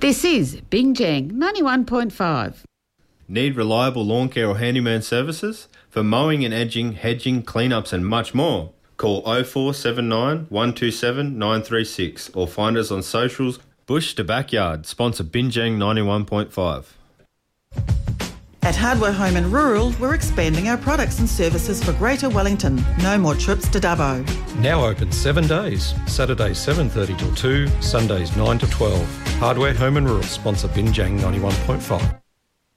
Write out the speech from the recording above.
This is Binjang 91.5. Need reliable lawn care or handyman services? For mowing and edging, hedging, cleanups and much more. Call 0479 127 936 or find us on socials. Bush to Backyard, sponsor Binjang 91.5. At Hardware Home and Rural, we're expanding our products and services for Greater Wellington. No more trips to Dubbo. Now open 7 days. Saturdays 7:30 till 2, Sundays 9 to 12. Hardware Home and Rural, sponsor Binjang 91.5.